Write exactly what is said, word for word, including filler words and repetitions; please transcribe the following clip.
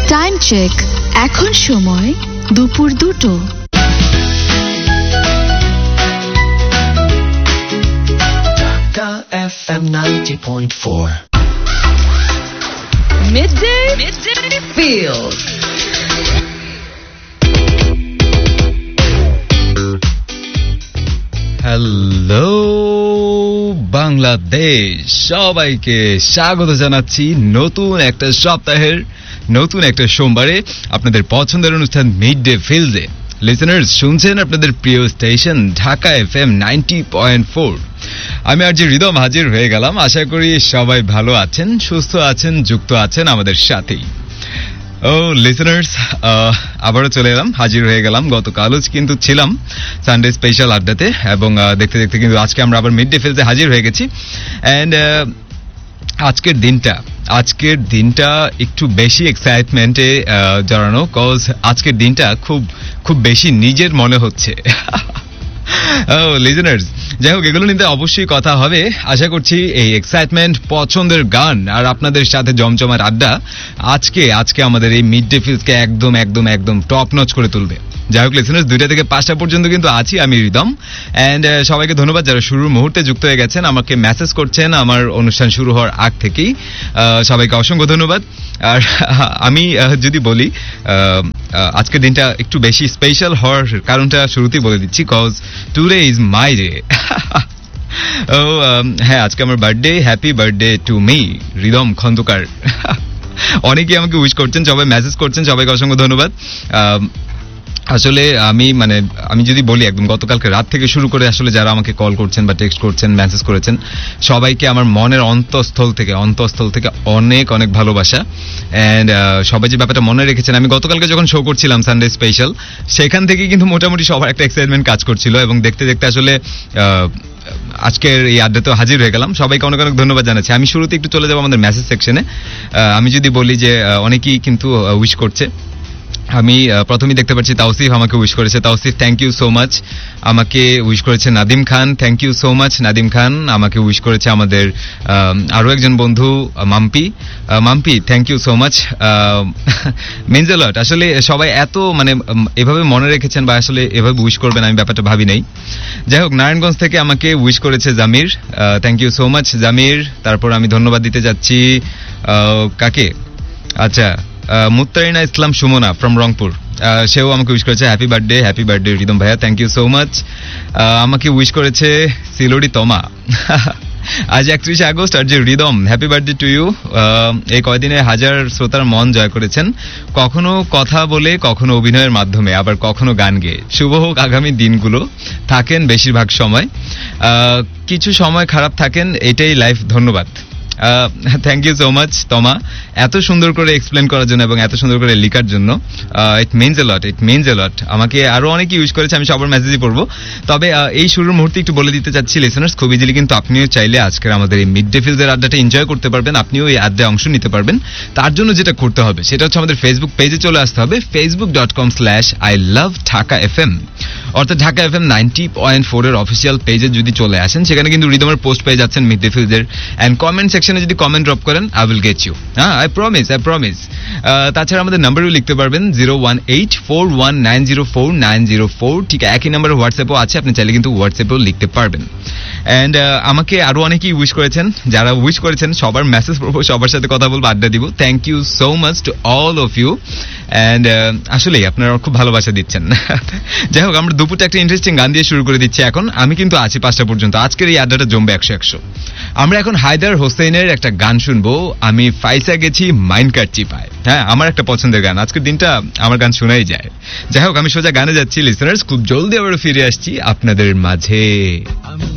Time check, এখন সময় দুপুর দুটো। F M ninety point four Midday, Midday Feels. Hello Bangladesh, সবাইকে স্বাগত জানাচ্ছি নতুন একটা সপ্তাহের নতুন একটা সোমবারে আপনাদের পছন্দের অনুষ্ঠান মিড ডে ফিলসে। লিসেনার্স, শুনছেন আপনাদের প্রিয় station Dhaka F M ninety point four. আমি আর যে হৃদম হাজির হয়ে গেলাম। আশা করি সবাই ভালো আছেন, সুস্থ আছেন, যুক্ত আছেন আমাদের সাথেই। ও লিসেনার্স, আবারও চলে এলাম, হাজির হয়ে গেলাম। গতকালও কিন্তু ছিলাম সানডে স্পেশাল আড্ডাতে, এবং দেখতে দেখতে কিন্তু আজকে আমরা আবার মিড ডে ফিলসে হাজির হয়ে গেছি। অ্যান্ড আজকের দিনটা আজকের দিনটা একটু বেশি এক্সাইটমেন্টে জড়ানো, কজ আজকের দিনটা খুব খুব বেশি নিজের মনে হচ্ছে। ও লিজেনার্স, যাই হোক, এগুলো নিতে অবশ্যই কথা হবে। আশা করছি এই এক্সাইটমেন্ট, পছন্দের গান আর আপনাদের সাথে জমজমার আড্ডা আজকে আজকে আমাদের এই মিড ডে ফিলসকে একদম একদম একদম টপ নচ করে তুলবে। যাই হোক লিসেনার্স, দুইটা থেকে পাঁচটা পর্যন্ত কিন্তু আছি আমি হৃদম। অ্যান্ড সবাইকে ধন্যবাদ যারা শুরুর মুহূর্তে যুক্ত হয়ে গেছেন, আমাকে মেসেজ করছেন আমার অনুষ্ঠান শুরু হওয়ার আগ থেকেই। সবাইকে অসংখ্য ধন্যবাদ। আর আমি যদি বলি আজকের দিনটা একটু বেশি স্পেশাল হওয়ার কারণটা শুরুতেই বলে দিচ্ছি, cause today is my day. ও হ্যাঁ, আজকে আমার birthday. Happy birthday to me হৃদম Khandakar. অনেকেই আমাকে উইশ করছেন, সবাই মেসেজ করছেন, সবাইকে অসংখ্য ধন্যবাদ। আসলে আমি মানে আমি যদি বলি একদম গতকালকে রাত থেকে শুরু করে আসলে যারা আমাকে কল করছেন বা টেক্সট করছেন, মেসেজ করেছেন, সবাইকে আমার মনের অন্তঃস্থল থেকে অন্তঃস্থল থেকে অনেক অনেক ভালোবাসা। অ্যান্ড সবাই যে ব্যাপারটা মনে রেখেছেন, আমি গতকালকে যখন শো করছিলাম সানডে স্পেশাল, সেখান থেকে কিন্তু মোটামুটি সবার একটা এক্সাইটমেন্ট কাজ করছিল, এবং দেখতে দেখতে আসলে আজকের এই আড্ডাতেও হাজির হয়ে গেলাম। সবাইকে অনেক অনেক ধন্যবাদ জানাচ্ছি। আমি শুরুতে একটু চলে যাবো আমাদের মেসেজ সেকশনে। আমি যদি বলি যে অনেকেই কিন্তু উইশ করছে। আমি প্রথমেই দেখতে পাচ্ছি তাওসিফ আমাকে উইশ করেছে। Tawsif, thank you so much. আমাকে উইশ করেছে নাদিম খান, thank you so much Nadim খান। আমাকে উইশ করেছে আমাদের আরো একজন বন্ধু Mampi. Mampi, thank you so much. Means a লট। আসলে সবাই এত মানে এভাবে মনে রেখেছেন বা আসলে এভাবে উইশ করবেন আমি ব্যাপারটা ভাবি নাই। যাই হোক, নারায়ণগঞ্জ থেকে আমাকে উইশ করেছে Jamir, thank you so much Jamir. তারপর আমি ধন্যবাদ দিতে যাচ্ছি কাকে, আচ্ছা মুত্তারিনা ইসলাম সুমনা ফ্রম রংপুর, সেও আমাকে উইশ করেছে হ্যাপি বার্থডে, হ্যাপি বার্থডে হৃদম ভাইয়া, থ্যাংক ইউ সো মাচ। আমাকে উইশ করেছে সিলোডি তমা। আজ একত্রিশে আগস্ট, আর যে হৃদম, হ্যাপি বার্থডে টু ইউ। এই কয়দিনে হাজার শ্রোতার মন জয় করেছেন, কখনো কথা বলে, কখনো অভিনয়ের মাধ্যমে, আবার কখনো গান গেয়ে। শুভ হোক আগামী দিনগুলো, থাকেন বেশিরভাগ সময়, কিছু সময় খারাপ থাকেন, এটাই লাইফ। ধন্যবাদ, থ্যাংক ইউ সো মাচ তমা, এত সুন্দর করে এক্সপ্লেন করার জন্য এবং এত সুন্দর করে লেখার জন্য। It means a lot, it means a লট। আমাকে আরো অনেকে ইউজ করেছে, আমি সবার মেসেজই পড়বো। তবে এই শুরুর মুহূর্তে একটু বলে দিতে চাচ্ছি লিসেনার্স, খুব ইজিলি কিন্তু আপনিও চাইলে আজকের আমাদের এই মিড ডে ফিলসের আড্ডাটা এনজয় করতে পারবেন, আপনিও এই আড্ডায় অংশ নিতে পারবেন। তার জন্য যেটা করতে হবে সেটা হচ্ছে আমাদের ফেসবুক পেজে চলে আসতে হবে, Facebook dot com slash I love Dhaka F M, অর্থাৎ Dhaka F M ninety point four এর অফিসিয়াল পেজে যদি চলে আসেন, সেখানে কিন্তু রিদমের পোস্ট পেয়ে যাচ্ছেন মিড ডে ফিলসের। অ্যান্ড কমেন্ট সেকশনে যদি কমেন্ট ড্রপ করেন, আই উইল গেট ইউ। হ্যাঁ, আই প্রমিস, আই প্রমিস। তাছাড়া আমাদের নাম্বারও লিখতে পারবেন, zero one eight four one nine zero four nine zero four. ঠিক একই নাম্বারে হোয়াটসঅ্যাপও আছে, আপনি চাইলে কিন্তু হোয়াটসঅ্যাপেও লিখতে পারবেন। অ্যান্ড আমাকে আরো অনেকেই উইশ করেছেন, যারা উইশ করেছেন সবার মেসেজ পড়বো, সবার সাথে কথা বলবো, আড্ডা দিব। Thank you so much to all of you. And আসলেই আপনারা খুব ভালোবাসা দিচ্ছেন। যাই হোক, আমরা দুপুরটা একটা ইন্টারেস্টিং গান দিয়ে শুরু করে দিচ্ছি এখন। আমি কিন্তু আছি পাঁচটা পর্যন্ত, আজকের এই আড্ডাটা জমবে একশো একশো। আমরা এখন হায়দার হোসেনের একটা গান শুনবো, আমি ফাইসা গেছি মাইন্ড কাট চিপায়। হ্যাঁ, আমার একটা পছন্দের গান, আজকের দিনটা আমার গান শোনাই যায়। যাই হোক, আমি সোজা গানে যাচ্ছি লিসেনার্স, খুব জলদি আবার ফিরে আসছি আপনাদের মাঝে।